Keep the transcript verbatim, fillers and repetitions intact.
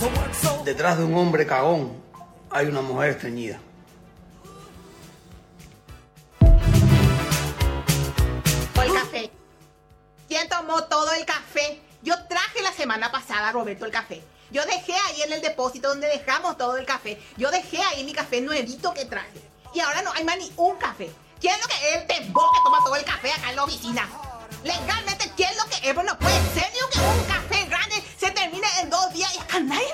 Detrás de un hombre cagón hay una mujer estreñida. El café. ¿Quién tomó todo el café? Yo traje la semana pasada, Roberto, el café. Yo dejé ahí en el depósito donde dejamos todo el café. Yo dejé ahí mi café nuevito que traje. Y ahora no hay más ni un café. ¿Quién es lo que es el vos que toma todo el café acá en la oficina? Legalmente, ¿quién es lo que es? Bueno, no puede ser, digo, que un café grande se termine en dos días y acá nadie